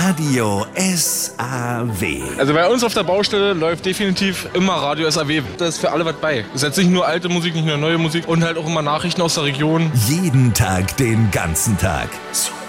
Radio SAW. Also bei uns auf der Baustelle läuft definitiv immer Radio SAW. Da ist für alle was bei. Das ist jetzt nicht nur alte Musik, nicht nur neue Musik und halt auch immer Nachrichten aus der Region. Jeden Tag, den ganzen Tag.